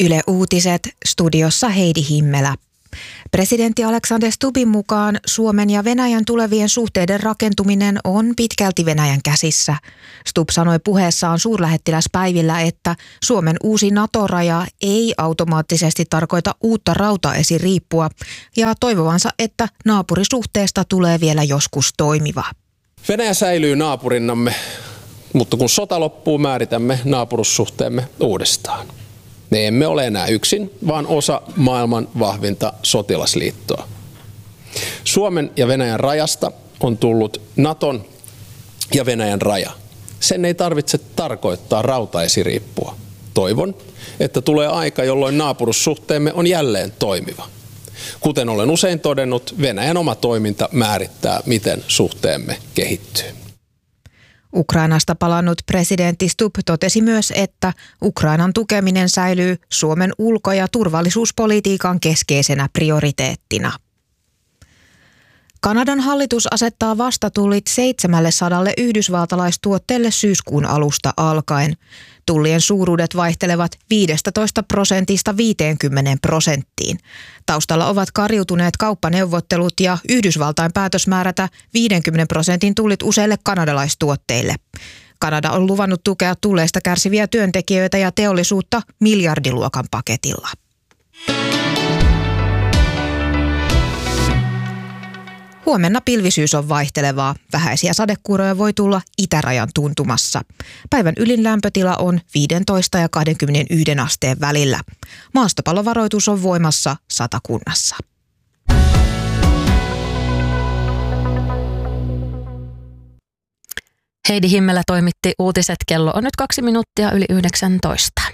Yle Uutiset, studiossa Heidi Himmelä. Presidentti Alexander Stubbin mukaan Suomen ja Venäjän tulevien suhteiden rakentuminen on pitkälti Venäjän käsissä. Stubb sanoi puheessaan suurlähettiläspäivillä, että Suomen uusi NATO-raja ei automaattisesti tarkoita uutta rautaesiriippua ja toivovansa, että naapurisuhteesta tulee vielä joskus toimiva. Venäjä säilyy naapurinnamme, mutta kun sota loppuu, määritämme naapurussuhteemme uudestaan. Me emme ole enää yksin, vaan osa maailman vahvinta sotilasliittoa. Suomen ja Venäjän rajasta on tullut Naton ja Venäjän raja. Sen ei tarvitse tarkoittaa rautaesiriippua. Toivon, että tulee aika, jolloin naapurussuhteemme on jälleen toimiva. Kuten olen usein todennut, Venäjän oma toiminta määrittää, miten suhteemme kehittyy. Ukrainasta palannut presidentti Stubb totesi myös, että Ukrainan tukeminen säilyy Suomen ulko- ja turvallisuuspolitiikan keskeisenä prioriteettina. Kanadan hallitus asettaa vastatullit 700 yhdysvaltalaistuotteelle syyskuun alusta alkaen. Tullien suuruudet vaihtelevat 15% 50%. Taustalla ovat kariutuneet kauppaneuvottelut ja Yhdysvaltain päätös määrätä 50% tullit useille kanadalaistuotteille. Kanada on luvannut tukea tulleista kärsiviä työntekijöitä ja teollisuutta miljardiluokan paketilla. Huomenna pilvisyys on vaihtelevaa. Vähäisiä sadekuuroja voi tulla itärajan tuntumassa. Päivän ylin lämpötila on 15 ja 21 asteen välillä. Maastopallovaroitus on voimassa Satakunnassa. Heidi Himmelä toimitti uutiset. Kello on nyt 2 minuuttia yli 19.